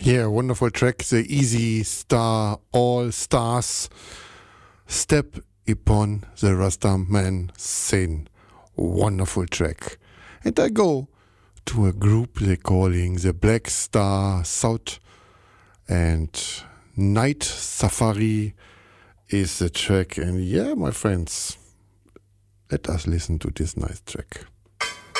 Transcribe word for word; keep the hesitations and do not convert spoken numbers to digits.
Yeah, wonderful track. The Easy Star All Stars. Step upon the Rastaman scene. Wonderful track. And I go to a group they calling the Black Star South, and Night Safari is the track. And yeah, my friends, let us listen to this nice track.